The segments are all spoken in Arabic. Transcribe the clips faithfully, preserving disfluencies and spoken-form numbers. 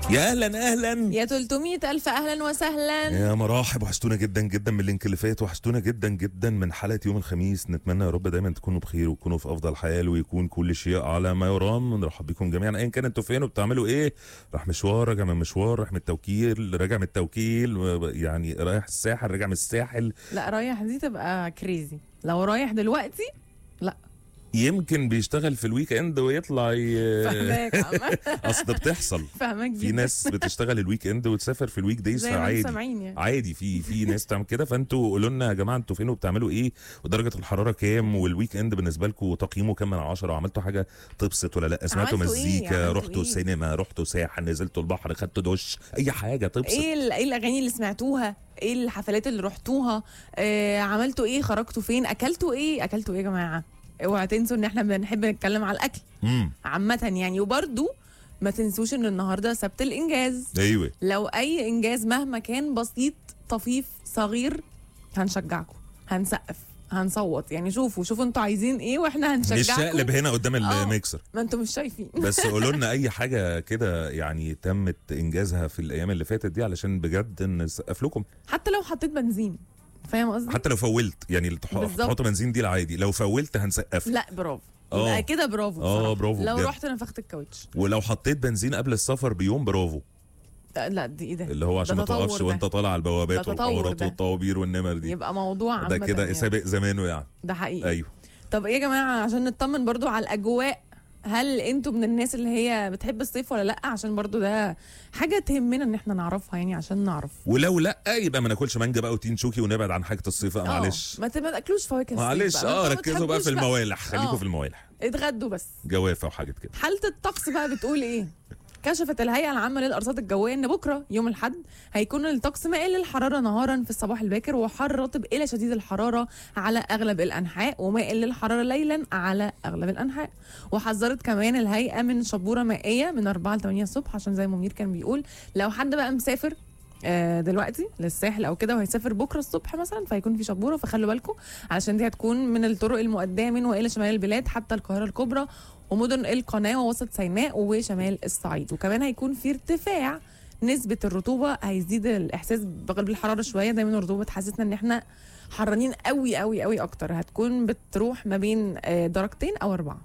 يا اهلا اهلا يا ثلاثمية ألف أهلا وسهلا. يا مراحب، وحشتونا جدا جدا من اللينك اللي فات، وحشتونا جدا جدا من حلقه يوم الخميس. نتمنى يا رب دايما تكونوا بخير وتكونوا في افضل حال ويكون كل شيء على ما يرام. نرحب بكم جميعا ايا كان انتوا فين وبتعملوا ايه. راح مشوار، راجع من مشوار، راح من التوكيل، راجع من التوكيل، يعني رايح الساحل، راجع من الساحل. لا رايح دي تبقى كريزي، لو رايح دلوقتي لا. يمكن بيشتغل في الويك اند ويطلع ي... فهماك عم اصل ده بتحصل. فهماك في ناس بتشتغل الويك اند وتسافر في الويك دايز، زي ما انتوا عادي سامعين يعني. عادي في في ناس تعمل كده. فانتوا قولوا لنا يا جماعه انتوا فين وبتعملوا ايه، ودرجه الحراره كام، والويك اند بالنسبه لكم تقييمه كام من عشرة، وعملتوا حاجه تبسط ولا لا، سمعتوا عملتوا إيه؟ مزيكا، عملتوا رحتوا إيه؟ سينما، رحتوا ساحل، نزلتوا البحر، خدتوا دش، اي حاجه تبسط. ايه ال- ايه الاغاني اللي سمعتوها، ايه الحفلات اللي رحتوها، آه عملتوا ايه، خرجتوا فين، اكلتوا ايه اكلتوا ايه يا جماعه. اوعوا تنسوا ان احنا بنحب نتكلم على الاكل امم عامه يعني. وبرده ما تنسوش ان النهارده سبت الانجاز. ايوه، لو اي انجاز مهما كان بسيط طفيف صغير هنشجعكم، هنسقف، هنصوت يعني. شوفوا شوفوا انتوا عايزين ايه واحنا مش هنشجعكم. شقلب هنا قدام آه. الميكسر. ما انتوا مش شايفين. بس قولوا لنا اي حاجه كده يعني تمت انجازها في الايام اللي فاتت دي علشان بجد نسقف لكم. حتى لو حطيت بنزين، فاهم قصدي؟ حتى لو فولت يعني تح- بالظبط. تحط بنزين دي العادي، لو فولت هنسقف. لا برافو، آه. يبقى كده برافو آه، بصراحة. برافو لو بجد. رحت نفخت الكاوتش. ولو حطيت بنزين قبل السفر بيوم برافو، لا, لا دي ايه ده؟ اللي هو عشان ده ما تقفش تطور وانت ده. طالع على البوابات ده تطور والحوارات ده. والطوابير والنمر دي. يبقى موضوع ده عامة كده يعني. سابق زمانه يعني. ده حقيقي. ايوه. طب ايه يا جماعة، عشان نطمن برضو على الاجواء، هل انتوا من الناس اللي هي بتحب الصيف ولا لا؟ عشان برضو ده حاجة تهمنا ان احنا نعرفها يعني، عشان نعرف. ولو لا يبقى ما ناكلش مانجا بقى وتين شوكي ونبعد عن حاجه الصيف بقى. آه، معلش ما تبقى تاكلوش فواكه الصيف معلش بقى. ما اه انتوا ركزوا بقى في بتحبوش الموالح، خليكم آه. في الموالح، اتغدوا بس. جوافه وحاجات كده. حالة الطقس بقى بتقول ايه؟ كشفت الهيئة العامة للأرصاد الجوية إن بكرة يوم الأحد هيكون الطقس مائل للحرارة نهارا في الصباح الباكر، وحر رطب إلى شديد الحرارة على أغلب الأنحاء، ومائل للحرارة ليلا على أغلب الأنحاء. وحذرت كمان الهيئة من شبورة مائية من أربعة ل ثمانية الصبح، عشان زي ما منير كان بيقول لو حد بقى مسافر آه دلوقتي للساحل او كده وهيسافر بكره الصبح مثلا، فهيكون في شبوره، فخلوا بالكم علشان دي هتكون من الطرق المؤديه من والى شمال البلاد حتى القاهره الكبرى ومدن القناه ووسط سيناء وشمال الصعيد. وكمان هيكون في ارتفاع نسبه الرطوبه، هيزيد الاحساس بالحراره شويه. دايما الرطوبه تحسسنا ان احنا حرانين قوي قوي قوي اكتر، هتكون بتروح ما بين آه درجتين او اربعه.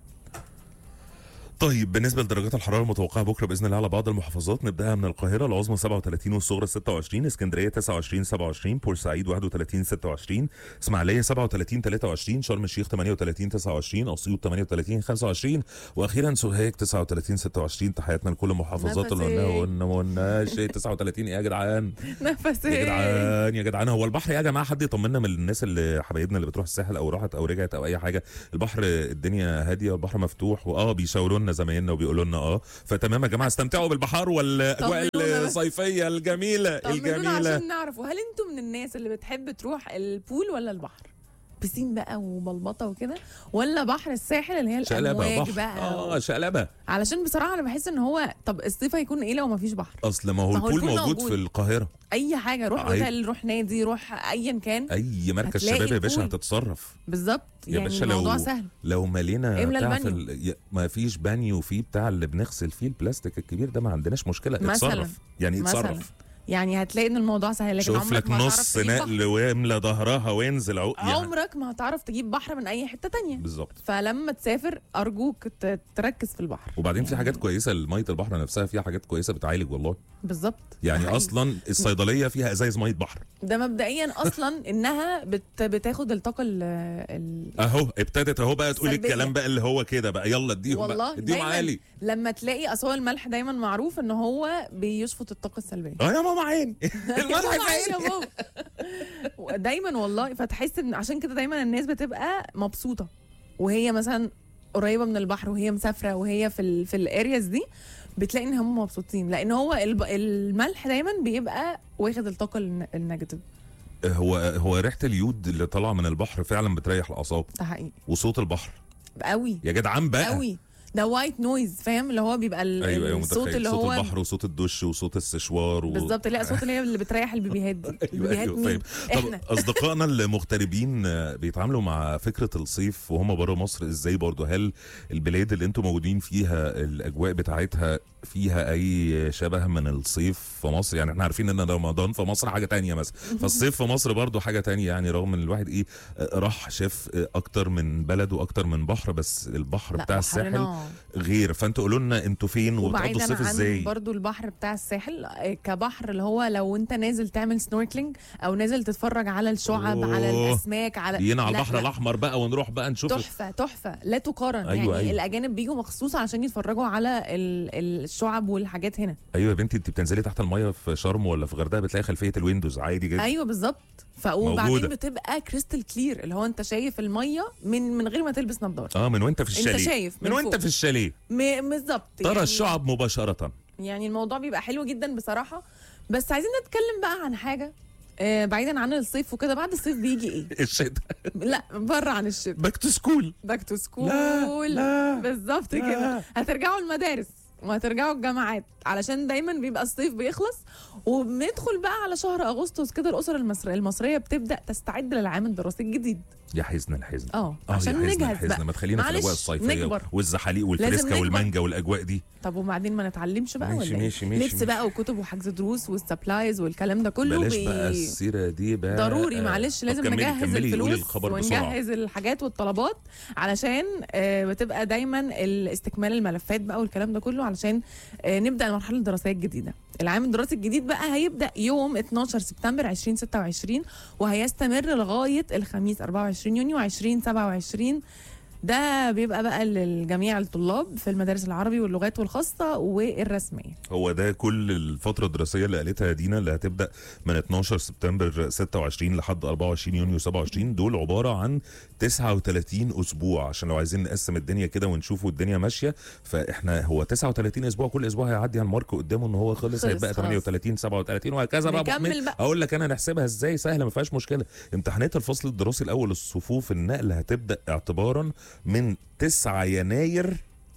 طيب بالنسبه لدرجات الحراره المتوقعه بكره باذن الله على بعض المحافظات، نبداها من القاهره العظمى سبعة وثلاثين والصغرى ستة وعشرين، اسكندريه تسعة وعشرين سبعة وعشرين، بورسعيد واحد وثلاثين ستة وعشرين، اسماعيليه سبعة وثلاثين ثلاثة وعشرين، شرم الشيخ ثمانية وثلاثين تسعة وعشرين، اسيوط ثمانية وثلاثين خمسة وعشرين، واخيرا سوهاج تسعة وثلاثين ستة وعشرين. تحياتنا لكل المحافظات اللي قلناها وقلنا ما قلناش تسعة وثلاثين. ايه يا جدعان نفس يا جدعان يا جدعان، هو البحر يا جماعه حد يطمنا من الناس اللي حبايبنا اللي بتروح الساحل او راحت او رجعت او اي حاجه. البحر الدنيا هاديه والبحر مفتوح، واه بيشاوروا لنا زمايلنا وبيقولوا لنا اه فتمام يا جماعه، استمتعوا بالبحر والاجواء طمنونا بس. الصيفيه الجميله طمنونا الجميله. عشان نعرفوا، هل انتوا من الناس اللي بتحب تروح البول ولا البحر؟ بسين بقى وبلبطه وكده، ولا بحر الساحل اللي هي شقلبه الامواج بحر بقى؟ اه شقلبه. علشان بصراحه انا بحس ان هو طب الصيف هيكون ايه لو ما فيش بحر؟ اصل ما هو ما هو البول البول موجود موجود. في القاهره. اي حاجه، روح عيب. اوتيل، روح نادي، روح ايا كان. اي مركز هتلاقي شباب يا باشا البول. هتتصرف بالظبط يا يعني باشا. الموضوع لو سهل. لو مالينا املى بتاع في البانيو. ال... ي- ما فيش بانيو فيه بتاع اللي بنغسل فيه البلاستيك الكبير ده، ما عندناش مشكله. مثلاً. اتصرف يعني مثلا اتصرف. يعني هتلاقي ان الموضوع سهل، لكن شوف عمرك لك ما هتعرف نص تجيب بحر. نقل واملى ظهرها وانزل عو... يعني عمرك ما هتعرف تجيب بحر من اي حته تانية. بالظبط. فلما تسافر ارجوك ت- تركز في البحر. وبعدين في حاجات كويسه، ميه البحر نفسها فيها حاجات كويسه بتعالج والله. بالظبط. يعني حقيقي. اصلا الصيدليه فيها ازايز ميه بحر. ده مبدئيا اصلا انها بت بتاخد الطاقه ال ال اهو ابتدت اهو بقى تقول سلبية. الكلام بقى اللي هو كده بقى، يلا اديهم والله بقى اديهم دايما عالي. لما تلاقي اصل الملح دايما معروف ان هو بيشفط الطاقه السلبيه. اه يا ماما عيني الملح يا في عيني. بابا. دايما والله، فتحس ان عشان كده دايما الناس بتبقى مبسوطه وهي مثلا قريبه من البحر وهي مسافره وهي في ال في الارياز دي، بتلاقي ان هم مبسوطين لان هو الب- الملح دايما بيبقى واخد الطاقه الن- النيجاتيف. هو هو ريحه اليود اللي طالعه من البحر فعلا بتريح الاعصاب، ده حقيقي وصوت البحر قوي يا جدعان بقى. قوي. ده وايت نويز، فاهم؟ اللي هو بيبقى ال- ايوه ايوه الصوت متخيل اللي صوت هو البحر وصوت الدش وصوت السشوار و... بالظبط، لا صوت اللي هي اللي بتريح البيبيهات دي. ايوه البيبيهات ايوه مين؟ فاهم. طب احنا. اصدقائنا المغتربين بيتعاملوا مع فكره الصيف وهم بره مصر ازاي برضو؟ هل البلاد اللي انتم موجودين فيها الاجواء بتاعتها فيها اي شبه من الصيف في مصر؟ يعني احنا عارفين ان رمضان في مصر حاجه تانية مثلا، فالصيف في مصر برضو حاجه تانية، يعني رغم ان الواحد ايه راح شاف اكتر من بلد واكتر من بحر، بس البحر لا بتاع الساحل بحرنا. غير. فانتوا قولوا لنا انتوا فين وبتقضوا وبعيدا الصيف عن ازاي؟ برضو البحر بتاع الساحل، آه، كبحر اللي هو لو انت نازل تعمل سنوركلينج او نازل تتفرج على الشعب، أوه. على الاسماك، على جينا على لا، البحر لا. الاحمر بقى ونروح بقى نشوف. تحفه تحفه لا تقارن. أيوة يعني أيوة. الاجانب بيجوا مخصوص عشان يتفرجوا على ال- الشعب والحاجات هنا. ايوه يا بنتي، انت بتنزلي تحت الميه في شرم ولا في غردقه بتلاقي خلفيه الويندوز عادي جدا. ايوه بالظبط. ف وبعدين موجودة. بتبقى كريستال كلير، اللي هو انت شايف الميه من من غير ما تلبس نظاره. اه من وانت في الشاليه. انت شايف من, من وانت فوق. في الشاليه م- بالظبط. ترى يعني الشعب مباشره. يعني الموضوع بيبقى حلو جدا بصراحه. بس عايزين نتكلم بقى عن حاجه، آه، بعيدا عن الصيف وكده. بعد الصيف بيجي ايه؟ الشتاء. لا بره عن الشتاء. باك تو سكول. باك تو سكول. لا، لا، بالظبط لا. كده. هترجعوا المدارس وهترجعوا الجامعات، علشان دايما بيبقى الصيف بيخلص وبندخل بقى على شهر اغسطس كده. الاسر المصريه المصريه بتبدا تستعد للعام الدراسي الجديد. يا حزن الحزن. اه اه عشان يا حزن نجهز الحزن. بقى. ما تخلينا في معلش، الاجواء الصيفيه نكبر. والزحاليق لازم والفريسكا نكبر. والمانجا والاجواء دي. طب وبعدين ما نتعلمش بقى ماشي ولا إيه؟ ماشي ماشي لبس ماشي. بقى وكتب وحجز دروس والسبلايز والكلام ده كله بلاش بي... بقى السيره دي بقى. ضروري. معلش طب لازم كملي- نجهز كملي قولي الفلوس الخبر بسرعه. ونجهز الحاجات والطلبات، علشان آه، بتبقى دايما استكمال الملفات بقى والكلام ده كله، علشان آه، نبدا المرحله الدراسيه الجديده. العام الدراسي الجديد بقى هيبدا يوم اتناشر سبتمبر ألفين وستة وعشرين وهيستمر لغايه الخميس أربعة وعشرين يونيو ألفين وسبعة وعشرين. ده بيبقى بقى للجميع الطلاب في المدارس العربي واللغات والخاصة والرسمية. هو ده كل الفترة الدراسية اللي قالتها دينا، اللي هتبدأ من اتناشر سبتمبر ستة وعشرين لحد أربعة وعشرين يونيو سبعة وعشرين. دول عبارة عن تسعة وتلاتين أسبوع، عشان لو عايزين نقسم الدنيا كده ونشوفوا الدنيا ماشية. فإحنا هو تسعة وتلاتين أسبوع، كل أسبوع هيعدي على المارك قدامه إن هو خلص، خلص هيبقى خلاص. تمانية وتلاتين سبعة وتلاتين وهكذا بقى. أبو نكمل حميد، بقى. أقول لك أنا نحسبها إزاي؟ سهلة ما فيهاش مشكلة. امتحانات الفصل الدراسي الأول الصفوف النقل هتبدأ اعتبارا من تسعة يناير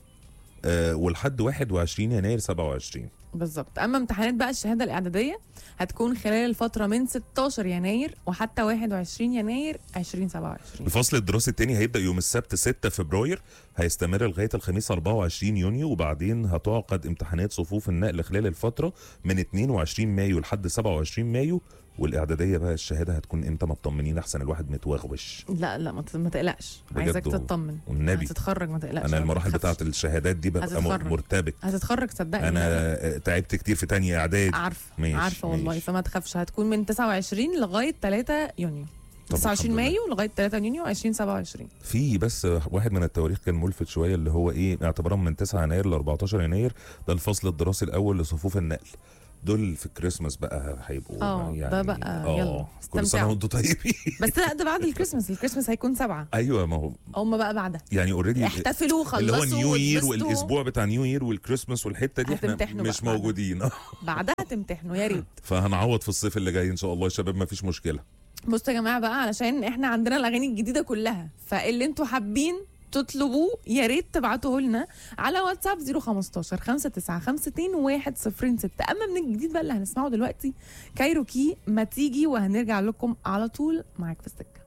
آه ولحد واحد وعشرين يناير سبعة وعشرين. بالظبط. اما امتحانات بقى الشهاده الاعداديه هتكون خلال الفتره من ستاشر يناير وحتى واحد وعشرين يناير ألفين وسبعة وعشرين. الفصل الدراسي الثاني هيبدا يوم السبت ستة فبراير، هيستمر لغايه الخميس أربعة وعشرين يونيو، وبعدين هتعقد امتحانات صفوف النقل خلال الفتره من اتنين وعشرين مايو لحد سبعة وعشرين مايو. والاعداديه بقى الشهاده هتكون امتى؟ ما تطمنين، احسن الواحد متوغوش. لا لا ما ت- ما تقلقش، بجد عايزك والله. تطمن. والنبي. هتتخرج ما تقلقش. انا ما المراحل تخافش. بتاعه الشهادات دي ببقى هتتخرج. م- مرتبك. هتتخرج صدقني. انا تعبت كتير في تانية اعدادي. عارفه ماشي، عارفه والله. ماشي. فما تخافش، هتكون من تسعة وعشرين لغايه تلاتة يونيو. طب تسعة وعشرين الحمد لله. مايو لغايه تلاتة يونيو ألفين وسبعة وعشرين. في بس واحد من التواريخ كان ملفت شويه، اللي هو ايه، اعتبارا من تسعة يناير ل أربعتاشر يناير ده الفصل الدراسي الاول لصفوف النقل. دول في الكريسماس بقى هيبقوا اه يعني ده بقى آه، يلا كل سنه استمتعوا. وانتم طيبين. بس لا ده بعد الكريسماس. الكريسماس هيكون سبعة. ايوه ما هو هم بقى بعدها يعني اوريدي احتفلوا اللي خلصوا هو نيو يير واتبسطوا. والاسبوع بتاع نيو يير والكريسماس والحته دي احنا هتمتحنوا مش بقى بعدها. موجودين. بعدها تمتحنوا يا ريت. فهنعوض في الصيف اللي جاي ان شاء الله يا شباب، ما فيش مشكله. بصوا يا جماعه بقى، علشان احنا عندنا الاغاني الجديده كلها، فاللي انتوا حابين تطلبوه يا ريت تبعتوه لنا على واتساب صفر خمستاشر خمسة تسعة خمسة اتنين واحد صفر ستة. اما من الجديد بقى اللي هنسمعه دلوقتي كايروكي ما تيجي، وهنرجع لكم على طول معاك في السكه.